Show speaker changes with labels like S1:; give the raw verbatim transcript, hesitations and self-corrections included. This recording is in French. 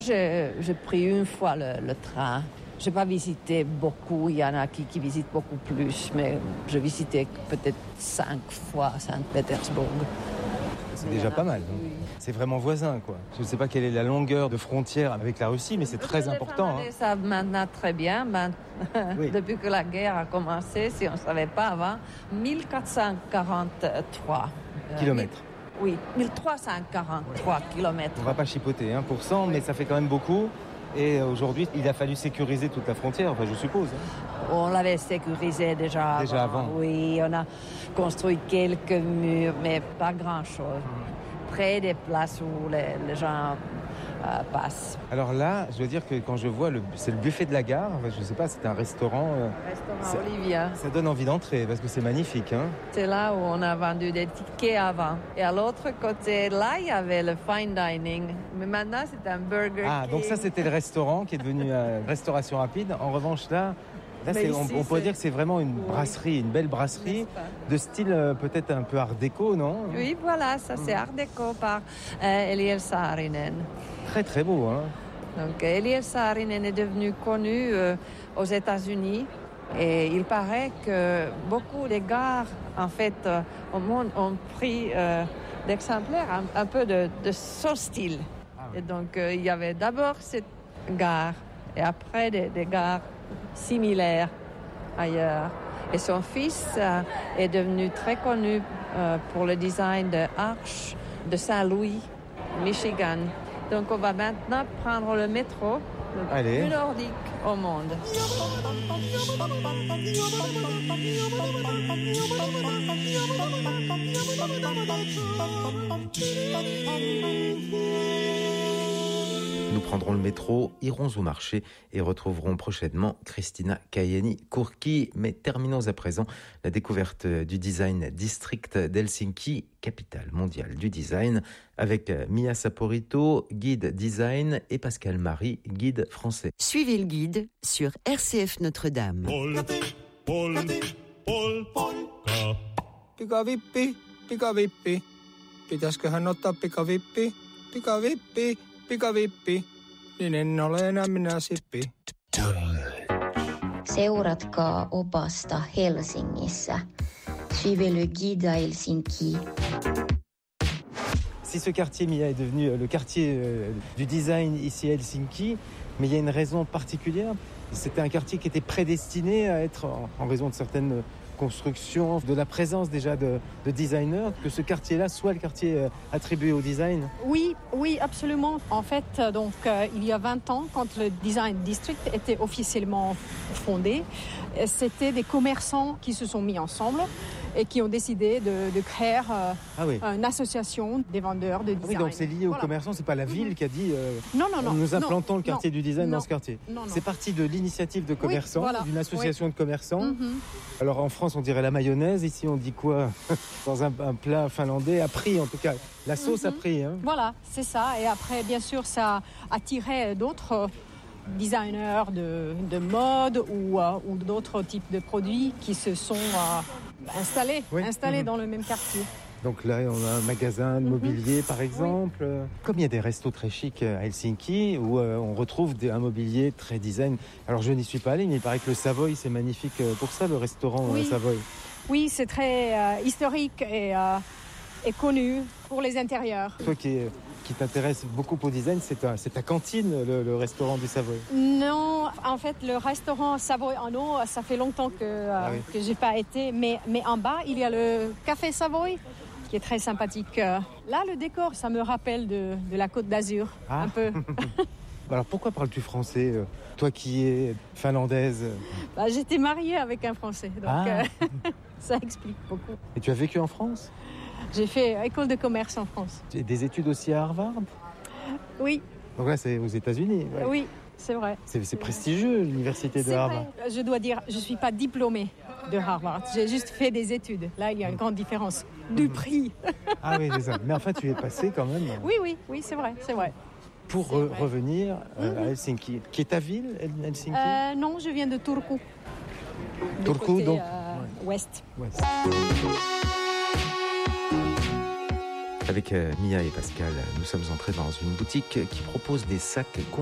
S1: J'ai, j'ai pris une fois le, le train. Je n'ai pas visité beaucoup, il y en a qui, qui visitent beaucoup plus, mais j'ai visité peut-être cinq fois Saint-Pétersbourg.
S2: C'est déjà pas mal. Oui. C'est vraiment voisin, quoi. Je ne sais pas quelle est la longueur de frontière avec la Russie, mais c'est très important.
S1: Les Finlandais savent maintenant très bien, ben, oui. Depuis que la guerre a commencé, si on ne savait pas avant, mille quatre cent quarante-trois
S2: kilomètres.
S1: Euh, oui, mille trois cent quarante-trois ouais. kilomètres.
S2: On ne va pas chipoter, un pour cent, oui. Mais ça fait quand même beaucoup. Et aujourd'hui, il a fallu sécuriser toute la frontière, enfin, je suppose. Hein.
S1: On l'avait sécurisé déjà,
S2: déjà avant.
S1: avant. Oui, on a construit quelques murs, mais pas grand-chose. Mmh. Près des places où les, les gens euh, passent.
S2: Alors là, je dois dire que quand je vois, le, c'est le buffet de la gare, enfin, je ne sais pas, c'est un restaurant. Euh,
S1: restaurant ça, Olivia.
S2: Ça donne envie d'entrer parce que c'est magnifique. Hein.
S1: C'est là où on a vendu des tickets avant. Et à l'autre côté, là, il y avait le fine dining. Mais maintenant, c'est un Burger
S2: Ah,
S1: King.
S2: Donc ça, c'était le restaurant qui est devenu euh, restauration rapide. En revanche, là... Là, c'est, ici, on, on pourrait dire que c'est vraiment une oui. brasserie, une belle brasserie de style euh, peut-être un peu art déco, non?
S1: Oui, voilà, ça c'est art déco par euh, Eliel Saarinen.
S2: Très très beau, hein?
S1: Donc Eliel Saarinen est devenu connu euh, aux États-Unis et il paraît que beaucoup de gares, en fait, euh, au monde ont pris euh, d'exemplaires un, un peu de, de son style. Ah, oui. Et donc euh, il y avait d'abord cette gare et après des, des gares similaire ailleurs. Et son fils euh, est devenu très connu euh, pour le design de arches de Saint-Louis, Michigan. Donc on va maintenant prendre le métro, le
S2: Allez.
S1: plus nordique au monde.
S3: Nous prendrons le métro, irons au marché et retrouverons prochainement Christina Kajani-Kurki. Mais terminons à présent la découverte du Design District d'Helsinki, capitale mondiale du design, avec Mia Saporito, guide design, et Pascal Marie, guide français.
S4: Suivez le guide sur R C F Notre-Dame.
S5: Pol, pol, polka. Pikavippi, pikavippi. Pitäisköhän ottaa pikavippi, pikavippi. Pikavippi, niin en ole enää minä sippi.
S6: Seuratkaa opasta Helsingissä. Suivez le guide à Helsinki.
S2: Si ce quartier, Mia, est devenu le quartier du design ici à Helsinki, mais il y a une raison particulière. C'était un quartier qui était prédestiné à être, en raison de certaines construction, de la présence déjà de, de designers, que ce quartier-là soit le quartier attribué au design?
S7: Oui, oui, absolument. En fait, donc, euh, il y a vingt ans, quand le Design District était officiellement fondé, c'était des commerçants qui se sont mis ensemble et qui ont décidé de, de créer euh, ah oui. une association des vendeurs de design.
S2: Oui, donc c'est lié voilà. aux commerçants, c'est pas la ville mm-hmm. qui a dit euh,
S7: non, non, non,
S2: nous implantons
S7: non,
S2: le quartier
S7: non,
S2: du design
S7: non,
S2: dans ce quartier.
S7: Non, non.
S2: C'est parti de l'initiative de commerçants, oui, voilà. d'une association oui. de commerçants. Mm-hmm. Alors en France, on dirait la mayonnaise, ici on dit quoi? Dans un, un plat finlandais, a pris en tout cas, la sauce mm-hmm. a pris. Hein.
S7: Voilà, c'est ça. Et après, bien sûr, ça a attiré d'autres designers de, de mode ou, euh, ou d'autres types de produits qui se sont euh, installés, oui. installés mmh. dans le même quartier.
S2: Donc là, on a un magasin de mobilier, mmh. par exemple. Oui. Comme il y a des restos très chics à Helsinki, où euh, on retrouve des, un mobilier très design. Alors, je n'y suis pas allé, mais il paraît que le Savoy, c'est magnifique pour ça, le restaurant
S7: oui.
S2: euh, Savoy.
S7: Oui, c'est très euh, historique et, euh, et connu pour les intérieurs.
S2: Toi qui es... qui t'intéresse beaucoup au design, c'est ta, c'est ta cantine, le, le restaurant du Savoy?
S7: Non, en fait, le restaurant Savoy en eau, ça fait longtemps que, euh, ah oui. que j'ai pas été. Mais, mais en bas, il y a le Café Savoy, qui est très sympathique. Là, le décor, ça me rappelle de, de la Côte d'Azur, ah. un peu.
S2: Alors, pourquoi parles-tu français, toi qui es finlandaise?
S7: Bah, j'étais mariée avec un Français, donc ah. euh, ça explique beaucoup.
S2: Et tu as vécu en France?
S7: J'ai fait école de commerce en France.
S2: Et des études aussi à Harvard?
S7: Oui.
S2: Donc là, c'est aux États-Unis. Ouais.
S7: Oui, c'est vrai.
S2: C'est, c'est
S7: c'est
S2: prestigieux,
S7: vrai.
S2: l'université de
S7: c'est
S2: Harvard.
S7: Vrai. Je dois dire, je ne suis pas diplômée de Harvard. J'ai juste fait des études. Là, il y a une grande différence du prix.
S2: Ah oui, c'est ça. Mais enfin, tu es passé quand même.
S7: Oui, oui, oui, c'est vrai, c'est vrai.
S2: Pour
S7: c'est
S2: re-
S7: vrai.
S2: revenir euh, mm-hmm. à Helsinki. Qui est ta ville, Helsinki?
S7: euh, Non, je viens de Turku.
S2: Turku,
S7: côté,
S2: donc
S7: euh,
S2: ouais.
S7: ouest.
S2: ouest.
S3: Avec Mia et Pascal, nous sommes entrés dans une boutique qui propose des sacs